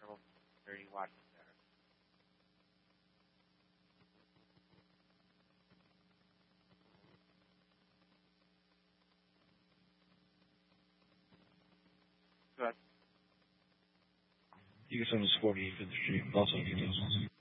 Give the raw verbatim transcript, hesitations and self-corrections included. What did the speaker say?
Are you watching there? Good. You can send us forty-fifth Street, also details.